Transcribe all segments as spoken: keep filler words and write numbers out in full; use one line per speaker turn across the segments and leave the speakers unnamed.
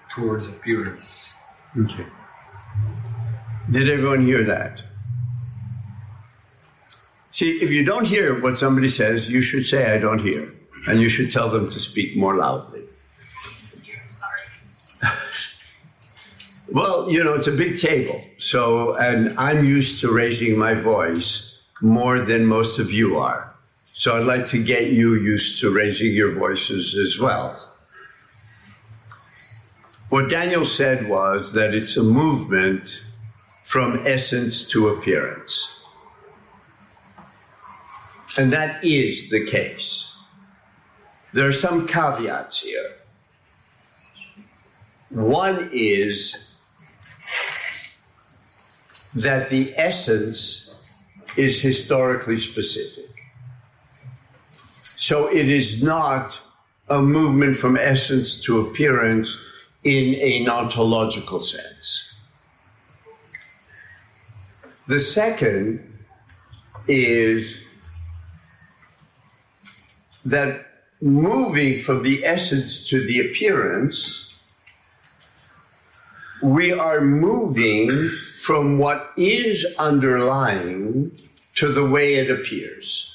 towards appearance.
Okay. Did everyone hear that? See, if you don't hear what somebody says, you should say, I don't hear. And you should tell them to speak more loudly.
Sorry.
Well, you know, it's a big table. So, and I'm used to raising my voice more than most of you are. So I'd like to get you used to raising your voices as well. What Daniel said was that it's a movement from essence to appearance. And that is the case. There are some caveats here. One is that the essence is historically specific. So it is not a movement from essence to appearance in an ontological sense. The second is that moving from the essence to the appearance, we are moving from what is underlying to the way it appears.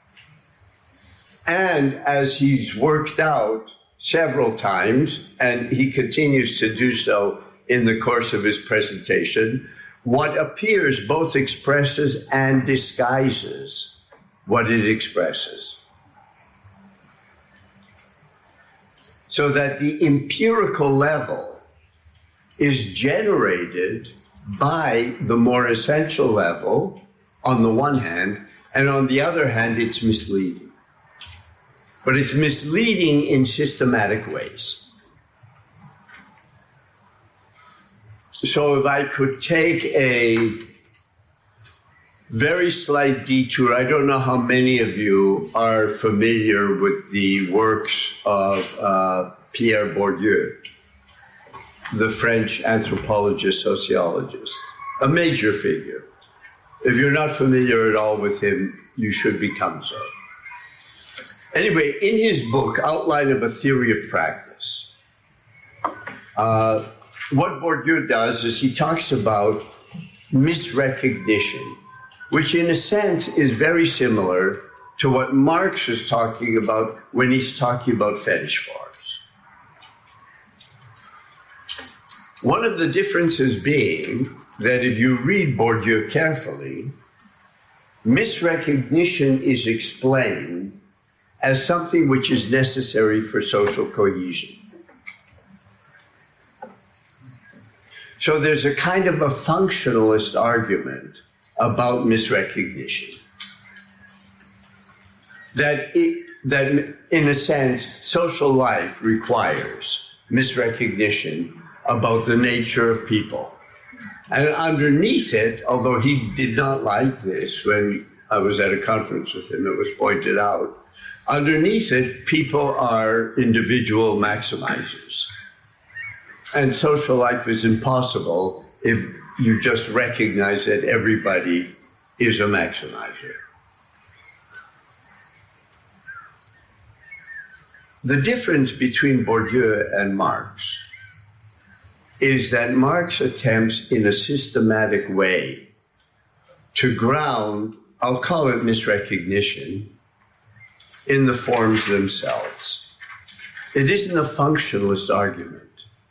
And as he's worked out several times, and he continues to do so in the course of his presentation, what appears both expresses and disguises what it expresses. So that the empirical level is generated by the more essential level on the one hand, and on the other hand, it's misleading. But it's misleading in systematic ways. So if I could take a very slight detour, I don't know how many of you are familiar with the works of uh, Pierre Bourdieu, the French anthropologist, sociologist, a major figure. If you're not familiar at all with him, you should become so. Anyway, in his book, Outline of a Theory of Practice, uh, what Bourdieu does is he talks about misrecognition, which in a sense is very similar to what Marx is talking about when he's talking about fetish forms. One of the differences being that if you read Bourdieu carefully, misrecognition is explained as something which is necessary for social cohesion. So there's a kind of a functionalist argument about misrecognition. That, it, that in a sense, social life requires misrecognition about the nature of people. And underneath it, although he did not like this when I was at a conference with him, it was pointed out, underneath it, people are individual maximizers. And social life is impossible if you just recognize that everybody is a maximizer. The difference between Bourdieu and Marx is that Marx attempts in a systematic way to ground, I'll call it misrecognition, in the forms themselves. It isn't a functionalist argument.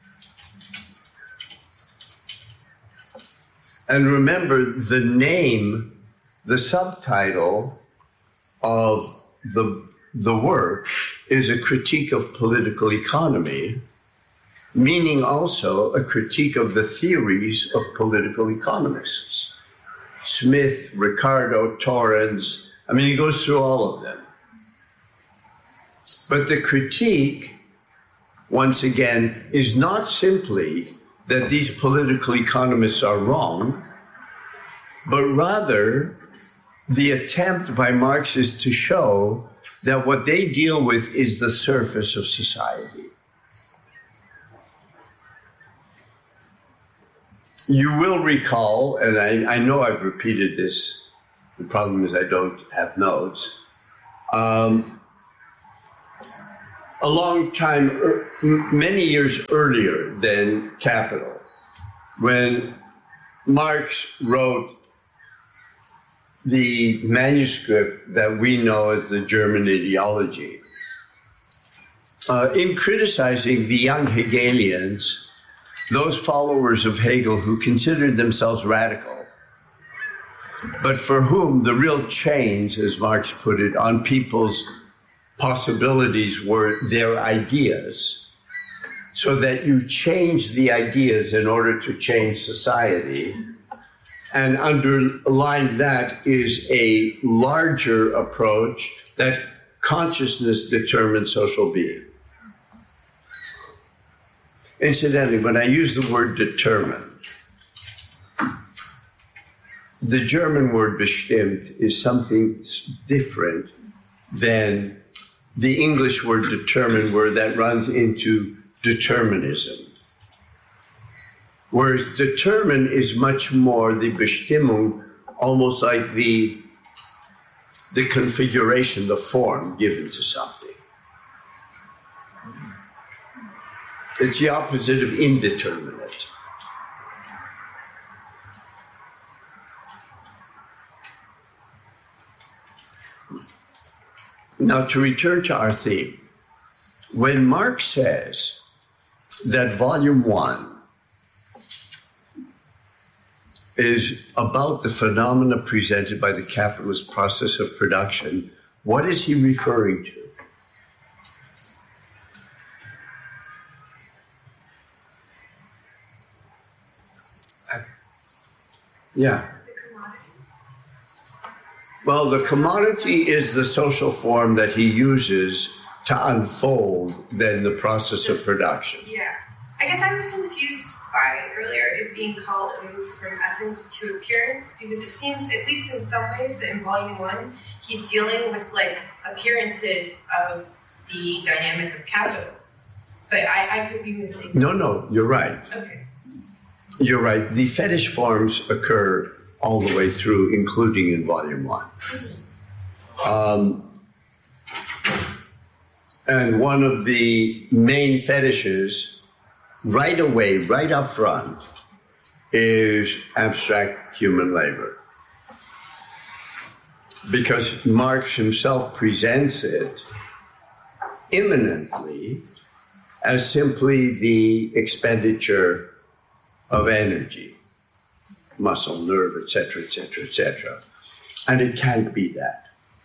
And remember, the name, the subtitle of the, the work is a critique of political economy, meaning also a critique of the theories of political economists. Smith, Ricardo, Torrens, I mean, he goes through all of them. But the critique, once again, is not simply that these political economists are wrong, but rather the attempt by Marx is to show that what they deal with is the surface of society. You will recall, and I, I know I've repeated this, the problem is I don't have notes, um, a long time m- many years earlier than Capital, when Marx wrote the manuscript that we know as the German Ideology, uh, in criticizing the young Hegelians, those followers of Hegel who considered themselves radical, but for whom the real change, as Marx put it, on people's possibilities were their ideas, so that you change the ideas in order to change society. And underlying that is a larger approach that consciousness determines social being. Incidentally, when I use the word determine, the German word bestimmt is something different than the English word determine, where that runs into determinism. Whereas determine is much more the Bestimmung, almost like the, the configuration, the form given to something. It's the opposite of indeterminate. Now, to return to our theme, when Marx says that volume one is about the phenomena presented by the capitalist process of production, what is he referring to? Yeah. Well, the commodity is the social form that he uses to unfold then the process of production.
Yeah. I guess I was confused by earlier it being called a move from essence to appearance, because it seems, at least in some ways, that in volume one, he's dealing with like appearances of the dynamic of capital. But I, I could be mistaken.
No, no, you're right.
Okay.
You're right. The fetish forms occur all the way through, including in volume one. Um, and one of the main fetishes, right away, right up front, is abstract human labor. Because Marx himself presents it imminently as simply the expenditure of energy, muscle, nerve, et cetera, et cetera, et cetera. And it can't be that.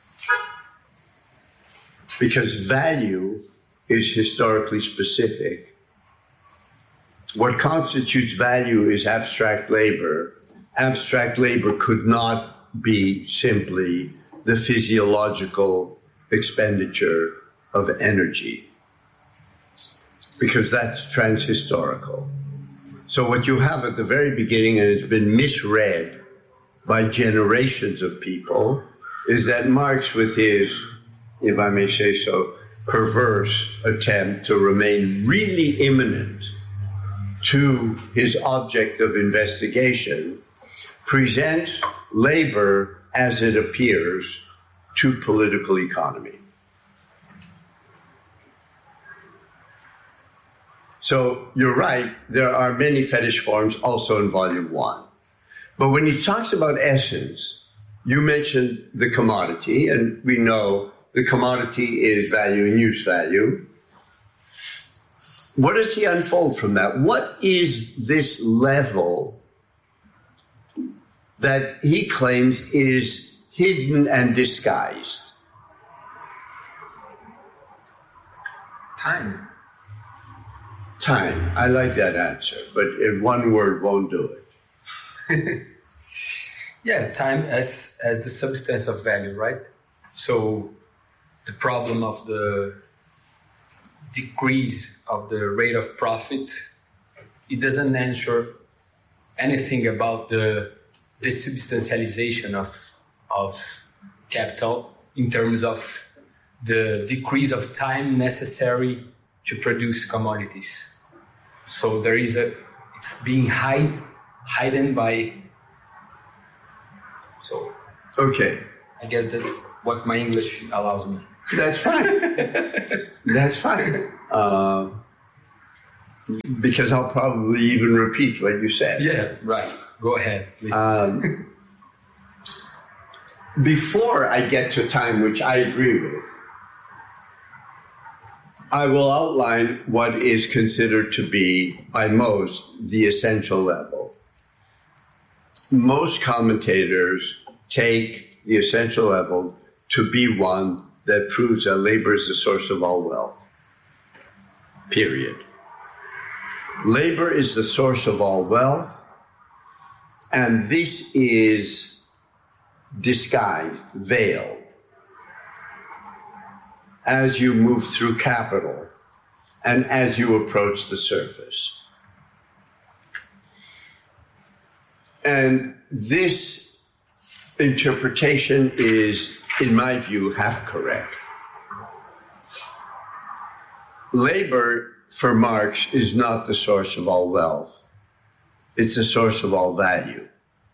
Because value is historically specific. What constitutes value is abstract labor. Abstract labor could not be simply the physiological expenditure of energy, because that's transhistorical. So what you have at the very beginning, and it's been misread by generations of people, is that Marx, with his, if I may say so, perverse attempt to remain really immanent to his object of investigation, presents labor as it appears to political economy. So you're right, there are many fetish forms also in volume one. But when he talks about essence, you mentioned the commodity, and we know the commodity is value and use value. What does he unfold from that? What is this level that he claims is hidden and disguised?
Time.
Time. I like that answer, but one word won't do it.
Yeah, time as as the substance of value, right? So the problem of the decrease of the rate of profit, it doesn't answer anything about the desubstantialization of of capital in terms of the decrease of time necessary to produce commodities. So there is a, it's being hide, hidden by, so.
Okay.
I guess that's what my English allows me.
That's fine. That's fine. Uh, because I'll probably even repeat what you said.
Yeah, right. Go ahead, please.
Um, before I get to time, which I agree with, I will outline what is considered to be, by most, the essential level. Most commentators take the essential level to be one that proves that labor is the source of all wealth. Period. Labor is the source of all wealth, and this is disguised, veiled, as you move through capital and as you approach the surface. And this interpretation is, in my view, half correct. Labor, for Marx, is not the source of all wealth. It's the source of all value.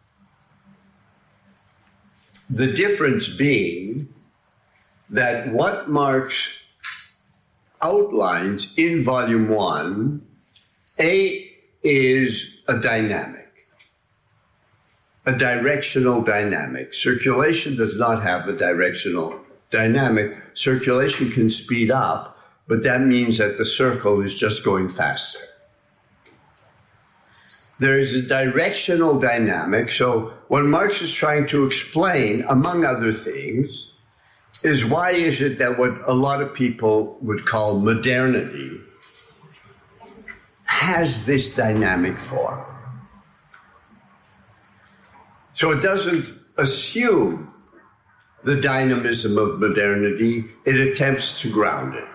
The difference being that what Marx outlines in volume one, A, is a dynamic, a directional dynamic. Circulation does not have a directional dynamic. Circulation can speed up, but that means that the circle is just going faster. There is a directional dynamic. So what Marx is trying to explain, among other things, is why is it that what a lot of people would call modernity has this dynamic form. So it doesn't assume the dynamism of modernity, it attempts to ground it.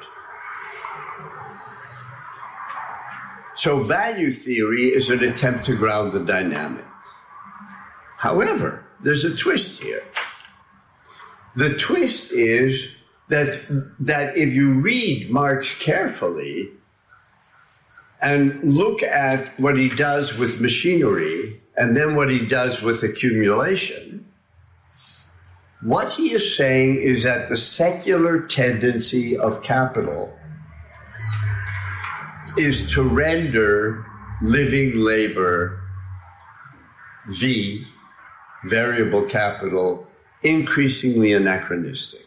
So value theory is an attempt to ground the dynamic. However, there's a twist here. The twist is that, that if you read Marx carefully and look at what he does with machinery and then what he does with accumulation, what he is saying is that the secular tendency of capital is to render living labor, V, variable capital, increasingly anachronistic.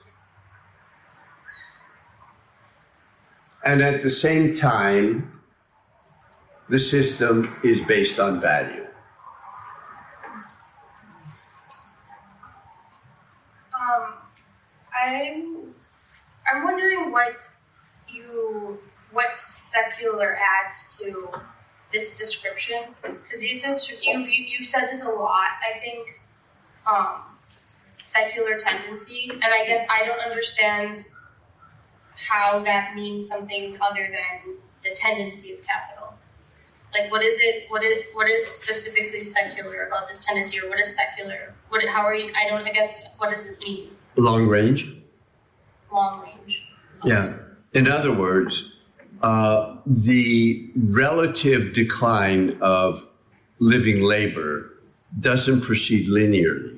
And at the same time, the system is based on value.
Um, I'm, I'm wondering what you, what secular adds to this description, because you, you, you've said this a lot, I think, um, secular tendency, and I guess I don't understand how that means something other than the tendency of capital. Like, what is it? What is what is specifically secular about this tendency, or what is secular? What? How are you? I don't. I guess. What does this mean?
Long range.
Long range. Okay.
Yeah. In other words, uh, the relative decline of living labor doesn't proceed linearly.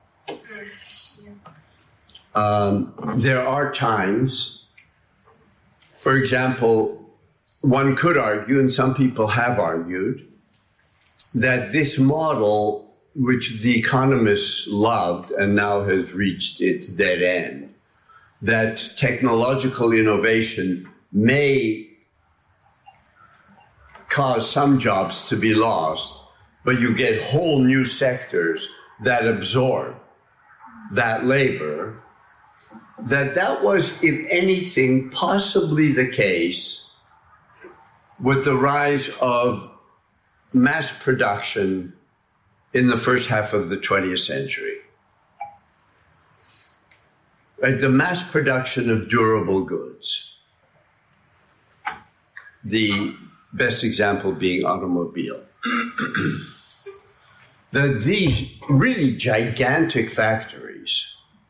Um, there are times, for example, one could argue, and some people have argued, that this model, which the economists loved and now has reached its dead end, that technological innovation may cause some jobs to be lost, but you get whole new sectors that absorb that labor, that that was, if anything, possibly the case with the rise of mass production in the first half of the twentieth century. Right, the mass production of durable goods. The best example being automobile. That these really gigantic factories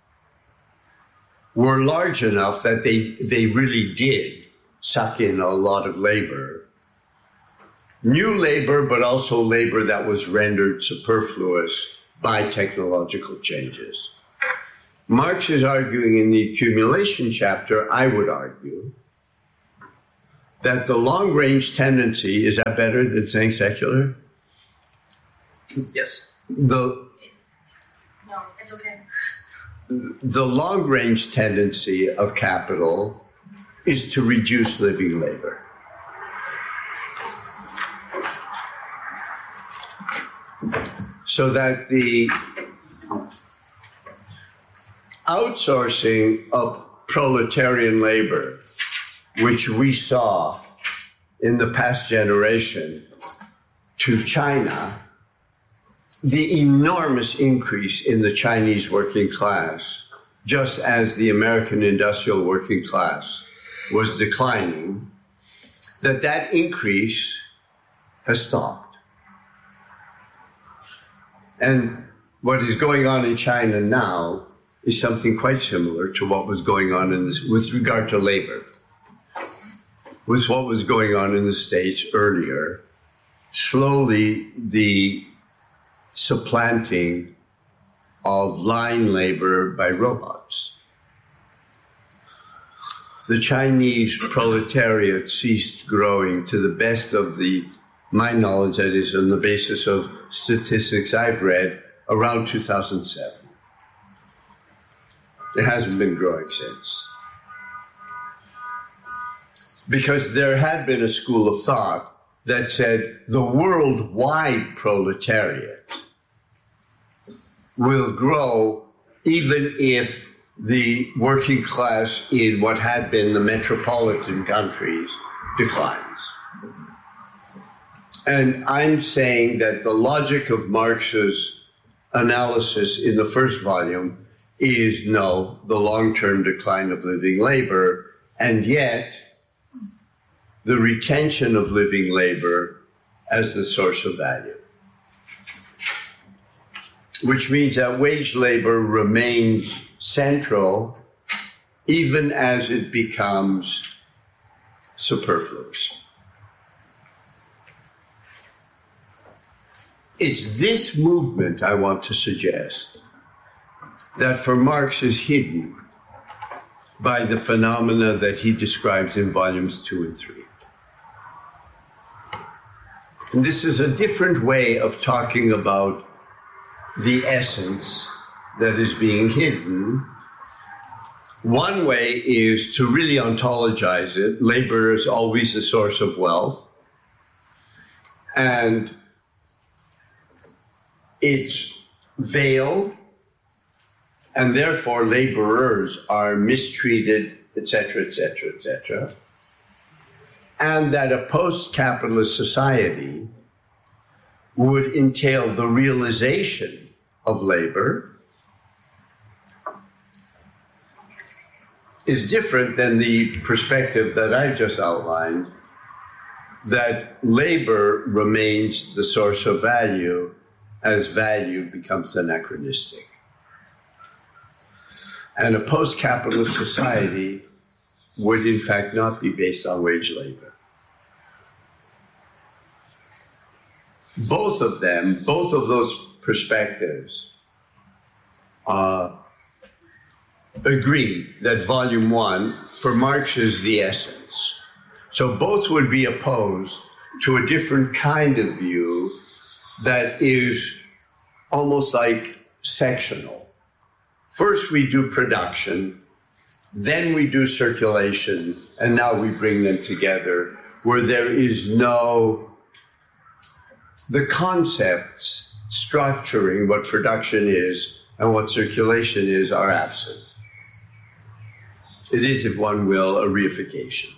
were large enough that they, they really did suck in a lot of labor. New labor, but also labor that was rendered superfluous by technological changes. Marx is arguing in the accumulation chapter, I would argue, that the long-range tendency, is that better than saying secular?
Yes.
The,
No, it's okay.
the long-range tendency of capital is to reduce living labor. So that the outsourcing of proletarian labor, which we saw in the past generation to China, the enormous increase in the Chinese working class, just as the American industrial working class was declining, that that increase has stopped. And what is going on in China now is something quite similar to what was going on in this, with regard to labor, with what was going on in the States earlier. Slowly, the supplanting of line labor by robots. The Chinese proletariat ceased growing, to the best of the my knowledge, that is on the basis of statistics I've read, around two thousand seven. It hasn't been growing since. Because there had been a school of thought that said the worldwide proletariat will grow even if the working class in what had been the metropolitan countries declines. And I'm saying that the logic of Marx's analysis in the first volume is no, the long-term decline of living labor, and yet the retention of living labor as the source of value. Which means that wage labor remains central even as it becomes superfluous. It's this movement, I want to suggest, that for Marx is hidden by the phenomena that he describes in volumes two and three. And this is a different way of talking about the essence that is being hidden. One way is to really ontologize it. Labor is always a source of wealth. And it's veiled, and therefore laborers are mistreated, et cetera, et cetera, et cetera. And that a post-capitalist society would entail the realization of labor is different than the perspective that I just outlined, that labor remains the source of value as value becomes anachronistic. And a post-capitalist society would in fact not be based on wage labor. Both of them, both of those perspectives uh, agree that volume one, for Marx, is the essence. So both would be opposed to a different kind of view that is almost like sectional. First we do production, then we do circulation, and now we bring them together where there is no, the concepts structuring what production is and what circulation is are absent. It is, if one will, a reification.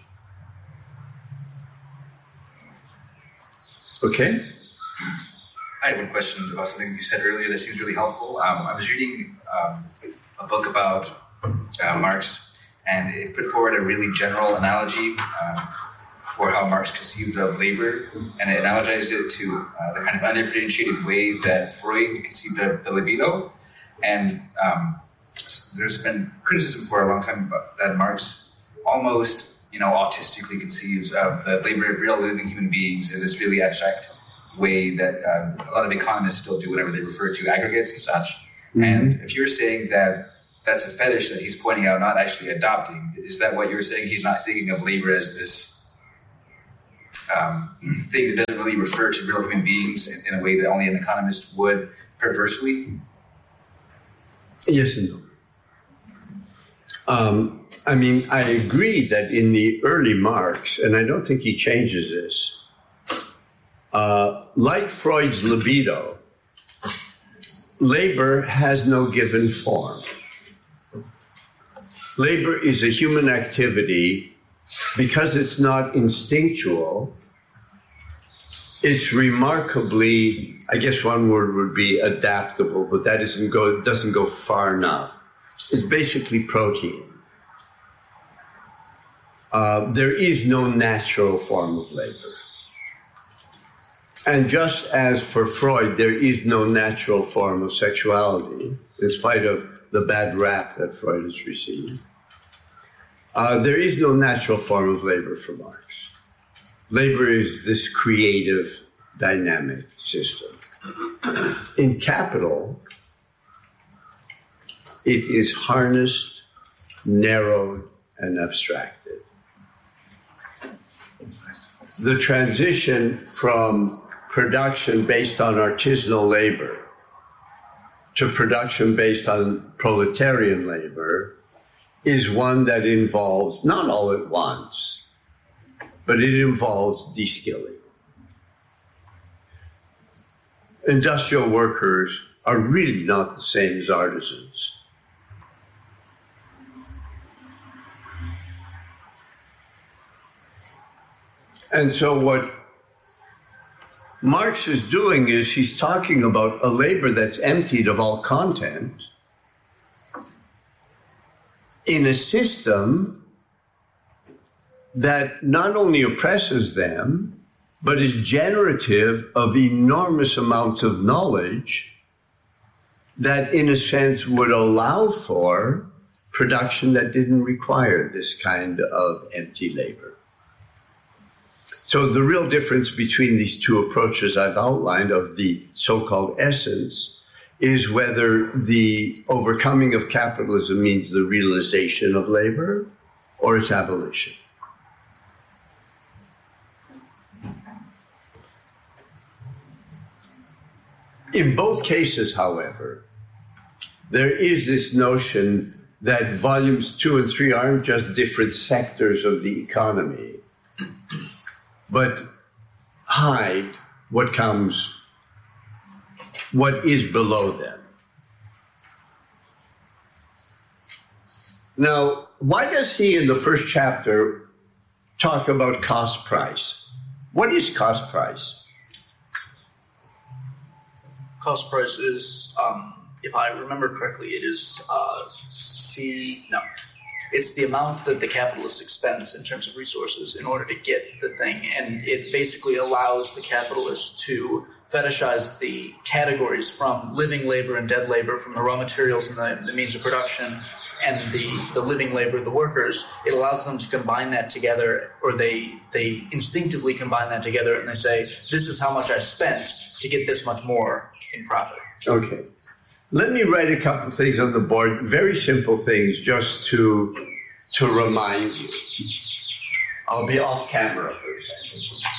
Okay?
I had one question about something you said earlier that seems really helpful. Um, I was reading um, a book about uh, Marx, and it put forward a really general analogy uh, for how Marx conceived of labor, and it analogized it to uh, the kind of undifferentiated way that Freud conceived of the libido. And um, there's been criticism for a long time about that Marx almost, you know, autistically conceives of the labor of real living human beings in this really abstract way that uh, a lot of economists still do whenever they refer to aggregates and such. Mm-hmm. And if you're saying that that's a fetish that he's pointing out, not actually adopting, is that what you're saying? He's not thinking of labor as this um, thing that doesn't really refer to real human beings in, in a way that only an economist would perversely?
Yes and no. Um, I mean, I agree that in the early Marx, and I don't think he changes this, uh, like Freud's libido, labor has no given form. Labor is a human activity because it's not instinctual. It's remarkably, I guess one word would be adaptable, but that isn't go, doesn't go far enough. It's basically protein. Uh, there is no natural form of labor. And just as for Freud, there is no natural form of sexuality, in spite of the bad rap that Freud has received, uh, there is no natural form of labor for Marx. Labor is this creative, dynamic system. In Capital, it is harnessed, narrowed, and abstracted. The transition from production based on artisanal labor to production based on proletarian labor is one that involves, not all at once, but it involves de-skilling. Industrial workers are really not the same as artisans. And so what Marx is doing is he's talking about a labor that's emptied of all content in a system that not only oppresses them, but is generative of enormous amounts of knowledge that, in a sense, would allow for production that didn't require this kind of empty labor. So the real difference between these two approaches I've outlined of the so-called essence is whether the overcoming of capitalism means the realization of labor or its abolition. In both cases, however, there is this notion that volumes two and three aren't just different sectors of the economy, but hide what comes, what is below them. Now, why does he in the first chapter talk about cost price? What is cost price?
Cost price is, um, if I remember correctly, it is uh, C, no. It's the amount that the capitalist expends in terms of resources in order to get the thing. And it basically allows the capitalist to fetishize the categories from living labor and dead labor, from the raw materials and the, the means of production, and the, the living labor of the workers. It allows them to combine that together, or they they instinctively combine that together, and they say, this is how much I spent to get this much more in profit.
Okay. Let me write a couple of things on the board, very simple things, just to, to remind you. I'll be off camera for a second.